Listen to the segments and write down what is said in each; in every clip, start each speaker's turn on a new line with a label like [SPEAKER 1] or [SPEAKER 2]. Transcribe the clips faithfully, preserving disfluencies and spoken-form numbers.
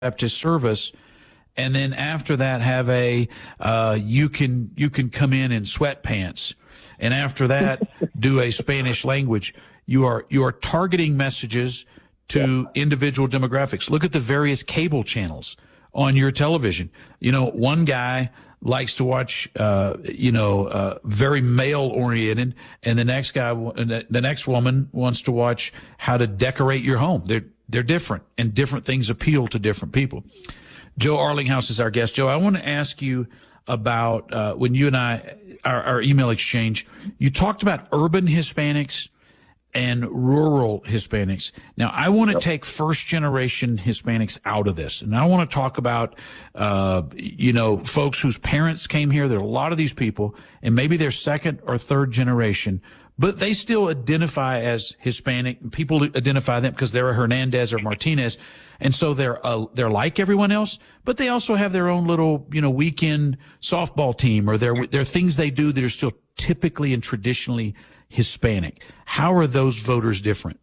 [SPEAKER 1] Baptist service, and then after that have a uh, you can you can come in in sweatpants, and after that do a Spanish language. You are you are targeting messages to individual demographics. Look at the various cable channels on your television. You know, one guy likes to watch, uh, you know, uh, very male oriented, and the next guy, the next woman wants to watch how to decorate your home. They're they're different, and different things appeal to different people. Joe Arlinghouse is our guest. Joe, I want to ask you about uh, when you and I, our, our email exchange, you talked about urban Hispanics and rural Hispanics. Now, I want to yep. take first-generation Hispanics out of this, and I want to talk about, uh, you know, folks whose parents came here. There are a lot of these people, and maybe they're second or third generation, but they still identify as Hispanic. People identify them because they're a Hernandez or Martinez, and so they're uh, they're like everyone else, but they also have their own little, you know, weekend softball team, or there there are things they do that are still typically and traditionally Hispanic. How are those voters different?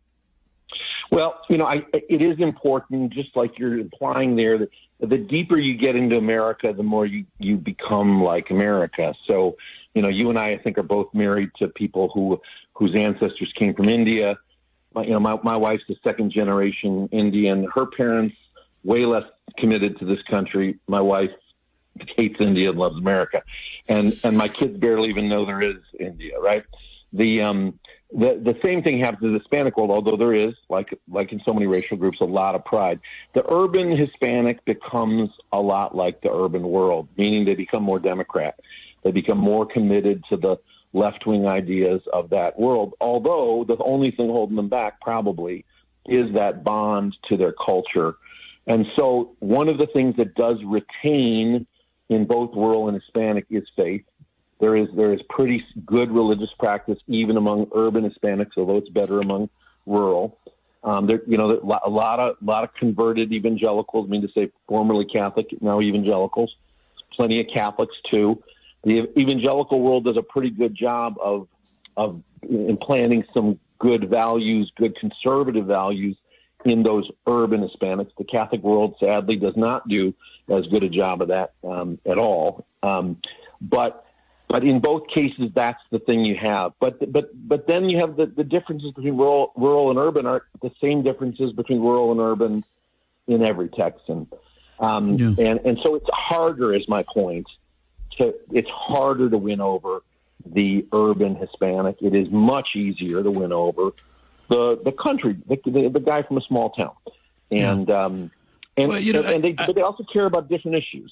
[SPEAKER 2] Well, you know, I, it is important, just like you're implying there, that the deeper you get into America, the more you, you become like America. So, you know, you and I, I think, are both married to people who whose ancestors came from India. My, you know, my, my wife's a second generation Indian. Her parents, way less committed to this country. My wife hates India and loves America. And, and my kids barely even know there is India, right? The um the the same thing happens in the Hispanic world, although there is, like like in so many racial groups, a lot of pride. The urban Hispanic becomes a lot like the urban world, meaning they become more Democrat. They become more committed to the left-wing ideas of that world, although the only thing holding them back probably is that bond to their culture. And so one of the things that does retain in both rural and Hispanic is faith. There is there is pretty good religious practice even among urban Hispanics, although it's better among rural. Um, there, you know, a lot of lot of converted evangelicals. I mean to say, formerly Catholic, now evangelicals. Plenty of Catholics too. The evangelical world does a pretty good job of of implanting some good values, good conservative values in those urban Hispanics. The Catholic world, sadly, does not do as good a job of that um, at all. Um, but But in both cases, that's the thing you have. But but but then you have the, the differences between rural rural and urban are the same differences between rural and urban in every Texan. Um, yeah. And and so it's harder, is my point. To, it's harder to win over the urban Hispanic. It is much easier to win over the the country, the, the, the guy from a small town. And yeah. um, and well, you know, and, and they I, but they also care about different issues.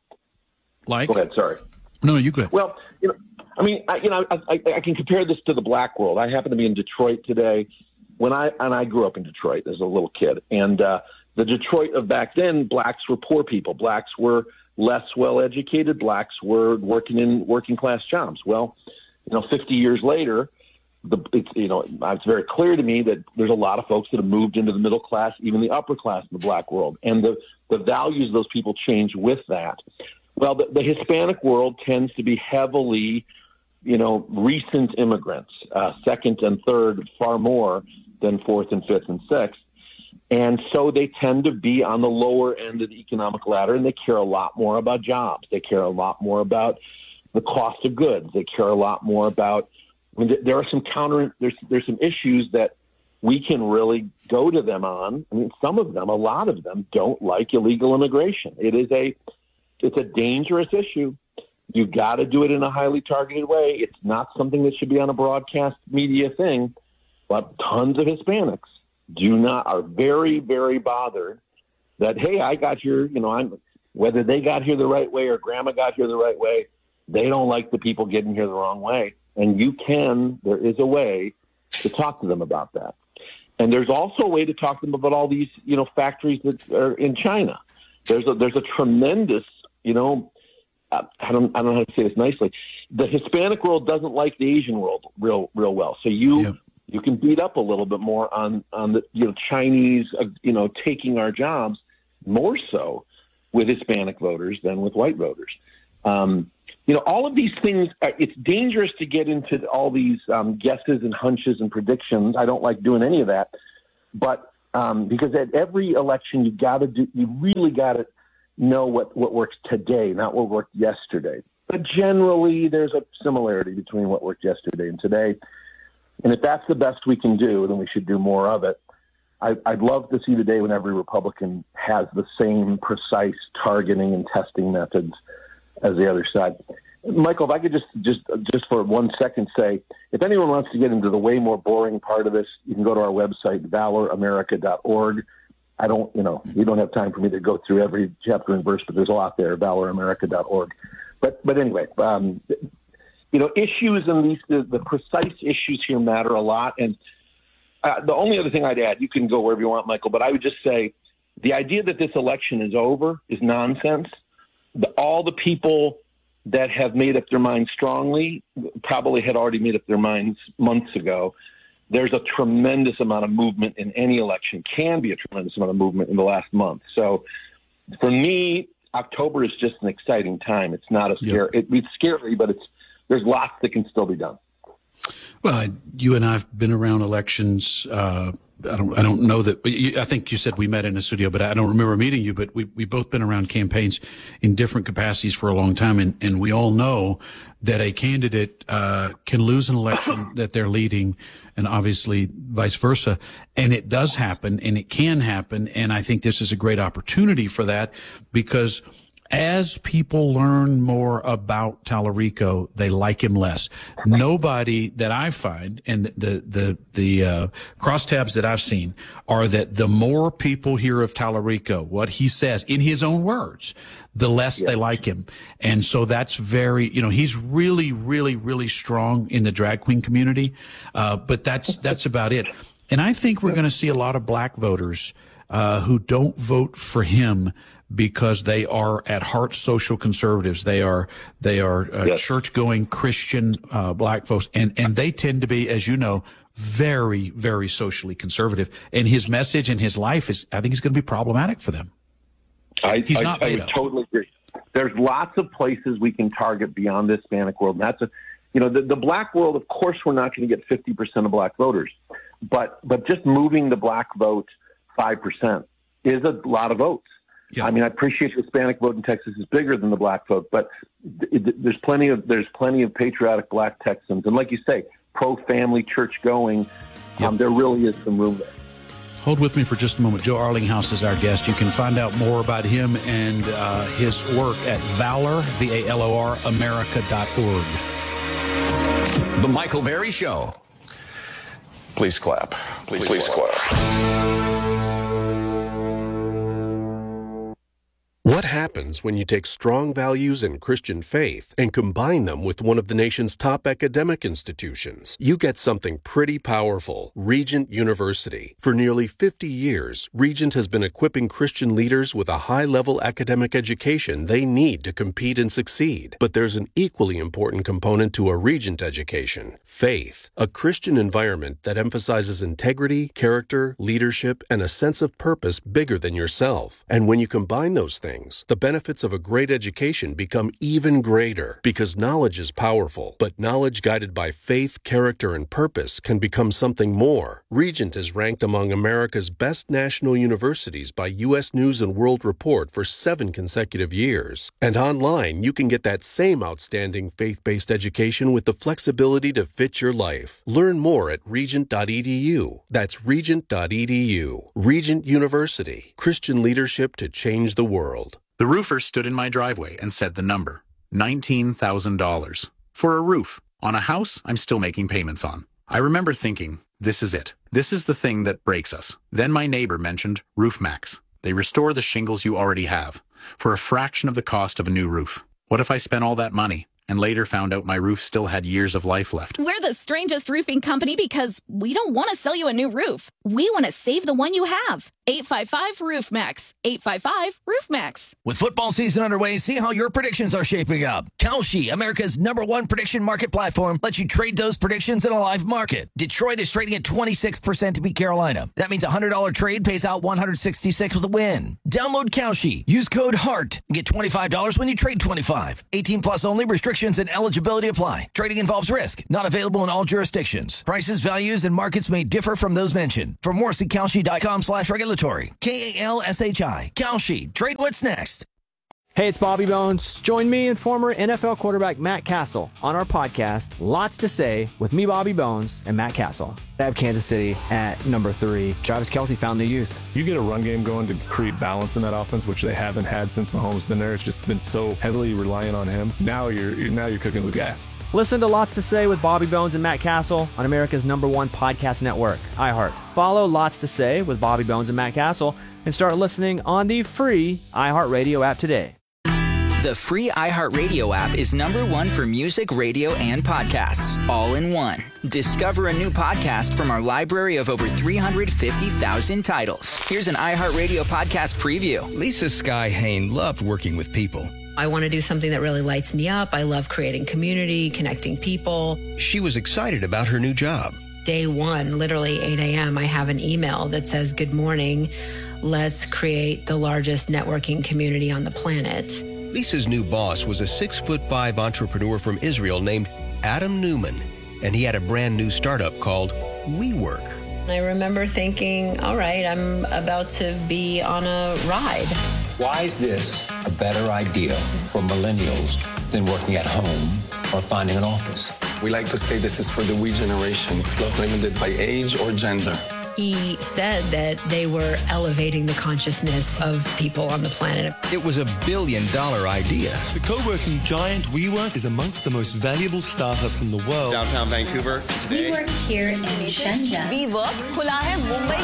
[SPEAKER 1] Like,
[SPEAKER 2] go ahead. Sorry.
[SPEAKER 1] No, you go ahead.
[SPEAKER 2] Well, you know, I mean, I, you know, I, I, I can compare this to the black world. I happen to be in Detroit today. When I and I grew up in Detroit as a little kid, and uh, the Detroit of back then, blacks were poor people. Blacks were less well educated. Blacks were working in working class jobs. Well, you know, fifty years later, the it's, you know, it's very clear to me that there's a lot of folks that have moved into the middle class, even the upper class in the black world, and the the values of those people change with that. Well, the, the Hispanic world tends to be heavily, you know, recent immigrants, uh, second and third far more than fourth and fifth and sixth. And so they tend to be on the lower end of the economic ladder, and they care a lot more about jobs. They care a lot more about the cost of goods. They care a lot more about, I mean, there are some counter, there's, there's some issues that we can really go to them on. I mean, some of them, a lot of them don't like illegal immigration. It is a, It's a dangerous issue. You got to do it in a highly targeted way. It's not something that should be on a broadcast media thing, but tons of Hispanics do not, are very, very bothered that, hey, I got here, you know, I'm, whether they got here the right way or grandma got here the right way, they don't like the people getting here the wrong way. And you can, there is a way to talk to them about that. And there's also a way to talk to them about all these, you know, factories that are in China. There's a, there's a tremendous, you know, I don't, I don't know how to say this nicely. The Hispanic world doesn't like the Asian world real, real well. So you, yeah. you can beat up a little bit more on, on the, you know, Chinese, uh, you know, taking our jobs more so with Hispanic voters than with white voters. Um, you know, all of these things, uh, it's dangerous to get into all these um, guesses and hunches and predictions. I don't like doing any of that, but Um, because at every election, you got to do, you really got to know what, what works today, not what worked yesterday. But generally, there's a similarity between what worked yesterday and today. And if that's the best we can do, then we should do more of it. I, I'd love to see the day when every Republican has the same precise targeting and testing methods as the other side. Michael, if I could just, just, just for one second say, if anyone wants to get into the way more boring part of this, you can go to our website, valor america dot org. I don't, you know, you don't have time for me to go through every chapter and verse, but there's a lot there, valor america dot org. But, but anyway, um, you know, issues and these, the, the precise issues here matter a lot. And uh, the only other thing I'd add, you can go wherever you want, Michael, but I would just say the idea that this election is over is nonsense. The, all the people that have made up their minds strongly probably had already made up their minds months ago. There's a tremendous amount of movement in any election, can be a tremendous amount of movement in the last month. So for me, October is just an exciting time. It's not a scary, yep. It's scary, but it's, there's lots that can still be done.
[SPEAKER 1] Well, you and I have been around elections. Uh, I don't, I don't know that, I think you said we met in a studio, but I don't remember meeting you, but we, we've both been around campaigns in different capacities for a long time. And, and we all know that a candidate, uh, can lose an election that they're leading, and obviously vice versa. And it does happen, and it can happen. And I think this is a great opportunity for that, because as people learn more about Tallarico, they like him less. Nobody that I find, and the the the, the uh, crosstabs that I've seen, are that the more people hear of Tallarico, what he says in his own words, the less yeah. they like him. And so that's very, you know, he's really, really, really strong in the drag queen community, uh, but that's that's about it. And I think we're going to see a lot of black voters uh, who don't vote for him because they are at heart social conservatives. They are they are uh, yes. church-going Christian uh, black folks, and and they tend to be, as you know, very very socially conservative. And his message and his life is, I think, is going to be problematic for them.
[SPEAKER 2] I,
[SPEAKER 1] He's
[SPEAKER 2] I,
[SPEAKER 1] not
[SPEAKER 2] I would totally agree. There's lots of places we can target beyond the Hispanic world. And that's a, you know, the, the black world. Of course, we're not going to get fifty percent of black voters, but but just moving the black vote five percent is a lot of votes. Yeah. I mean, I appreciate the Hispanic vote in Texas is bigger than the black vote, but th- th- there's plenty of there's plenty of patriotic black Texans, and like you say, pro-family, church-going. Yep. Um, there really is some room there.
[SPEAKER 1] Hold with me for just a moment. Joe Arlinghouse is our guest. You can find out more about him and uh, his work at Valor, V A L O R, America dot org.
[SPEAKER 3] The Michael Berry Show.
[SPEAKER 4] Please clap. Please, Please clap.
[SPEAKER 3] clap.
[SPEAKER 5] What happens when you take strong values and Christian faith and combine them with one of the nation's top academic institutions? You get something pretty powerful. Regent University. For nearly fifty years, Regent has been equipping Christian leaders with a high-level academic education they need to compete and succeed. But there's an equally important component to a Regent education: faith. A Christian environment that emphasizes integrity, character, leadership, and a sense of purpose bigger than yourself. And when you combine those things, the benefits of a great education become even greater, because knowledge is powerful, but knowledge guided by faith, character, and purpose can become something more. Regent is ranked among America's best national universities by U S News and World Report for seven consecutive years. And online, you can get that same outstanding faith-based education with the flexibility to fit your life. Learn more at regent dot e d u. That's regent dot e d u. Regent University. Christian leadership to change the world.
[SPEAKER 6] The roofer stood in my driveway and said the number, nineteen thousand dollars. For a roof on a house I'm still making payments on. I remember thinking, this is it. This is the thing that breaks us. Then my neighbor mentioned RoofMax. They restore the shingles you already have for a fraction of the cost of a new roof. What if I spent all that money and later found out my roof still had years of life left?
[SPEAKER 7] We're the strangest roofing company because we don't want to sell you a new roof. We want to save the one you have. eight five five roof max. eight five five roof max.
[SPEAKER 8] With football season underway, see how your predictions are shaping up. Kalshi, America's number one prediction market platform, lets you trade those predictions in a live market. Detroit is trading at twenty-six percent to beat Carolina. That means a one hundred dollars trade pays out one hundred sixty-six with a win. Download Kalshi. Use code HEART and get twenty-five dollars when you trade twenty-five. eighteen plus only. Restrictions Restrictions and eligibility apply. Trading involves risk. Not available in all jurisdictions. Prices, values, and markets may differ from those mentioned. For more, see Kalshi.com slash regulatory. K A L S H I. Kalshi. Trade what's next.
[SPEAKER 9] Hey, it's Bobby Bones. Join me and former N F L quarterback Matt Castle on our podcast, Lots to Say, with me, Bobby Bones, and Matt Castle. I have Kansas City at number three. Travis Kelce found new youth.
[SPEAKER 10] You get a run game going to create balance in that offense, which they haven't had since Mahomes been there. It's just been so heavily reliant on him. Now you're, you're now you're cooking with gas.
[SPEAKER 9] Listen to Lots to Say with Bobby Bones and Matt Castle on America's number one podcast network, iHeart. Follow Lots to Say with Bobby Bones and Matt Castle and start listening on the free iHeartRadio app today.
[SPEAKER 11] The free iHeartRadio app is number one for music, radio, and podcasts, all in one. Discover a new podcast from our library of over three hundred fifty thousand titles. Here's an iHeartRadio podcast preview.
[SPEAKER 12] Lisa Sky Hain loved working with people.
[SPEAKER 13] I want to do something that really lights me up. I love creating community, connecting people.
[SPEAKER 12] She was excited about her new job.
[SPEAKER 13] Day one, literally eight a.m., I have an email that says, "Good morning. Let's create the largest networking community on the planet."
[SPEAKER 12] Lisa's new boss was a six foot five entrepreneur from Israel named Adam Newman, and he had a brand new startup called WeWork.
[SPEAKER 13] I remember thinking, all right, I'm about to be on a ride.
[SPEAKER 14] Why is this a better idea for millennials than working at home or finding an office?
[SPEAKER 15] We like to say this is for the we generation. It's not limited by age or gender.
[SPEAKER 13] He said that they were elevating the consciousness of people on the planet.
[SPEAKER 12] It was a billion dollar idea.
[SPEAKER 16] The co-working giant WeWork is amongst the most valuable startups in the world.
[SPEAKER 17] Downtown Vancouver.
[SPEAKER 18] We work here in Shenzhen.
[SPEAKER 19] WeWork खुला है मुंबई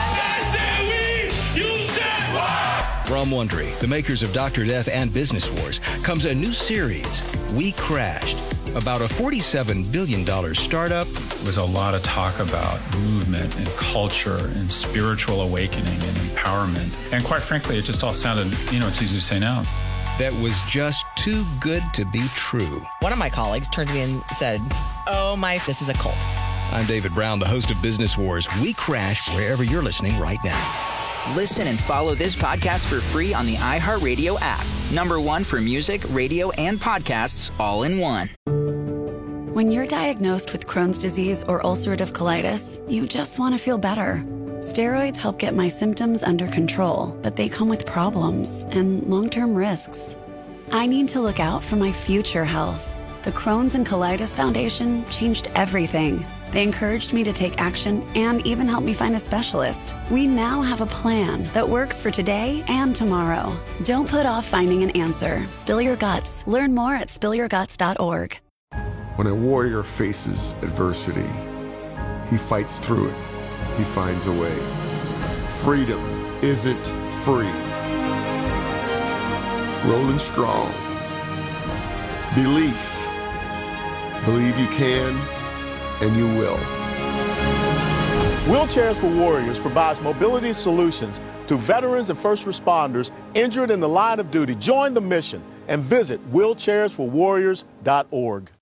[SPEAKER 19] के
[SPEAKER 12] From Wondery, the makers of Doctor Death and Business Wars, comes a new series, We Crashed, about a forty-seven billion dollars startup.
[SPEAKER 20] There was a lot of talk about movement and culture and spiritual awakening and empowerment. And quite frankly, it just all sounded, you know, it's easy to say now.
[SPEAKER 12] That was just too good to be true.
[SPEAKER 21] One of my colleagues turned to me and said, "Oh my, this is a cult."
[SPEAKER 12] I'm David Brown, the host of Business Wars. We Crashed wherever you're listening right now.
[SPEAKER 11] Listen and follow this podcast for free on the iHeartRadio app. Number one for music, radio, and podcasts, all in one.
[SPEAKER 22] When you're diagnosed with Crohn's disease or ulcerative colitis, you just want to feel better. Steroids help get my symptoms under control, but they come with problems and long-term risks. I need to look out for my future health. The Crohn's and Colitis Foundation changed everything. They encouraged me to take action and even helped me find a specialist. We now have a plan that works for today and tomorrow. Don't put off finding an answer. Spill your guts. Learn more at spill your guts dot org.
[SPEAKER 23] When a warrior faces adversity, he fights through it. He finds a way. Freedom isn't free. Rolling strong. Belief. Believe you can, and you will.
[SPEAKER 24] Wheelchairs for Warriors provides mobility solutions to veterans and first responders injured in the line of duty. Join the mission and visit wheelchairs for warriors dot org.